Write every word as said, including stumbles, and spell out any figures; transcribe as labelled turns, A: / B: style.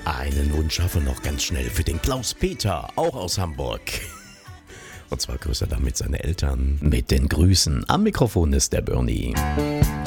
A: Einen Wunsch schaffe noch ganz schnell für den Klaus-Peter, auch aus Hamburg. Und zwar grüßt er damit seine Eltern. Mit den Grüßen am Mikrofon ist der Bernie.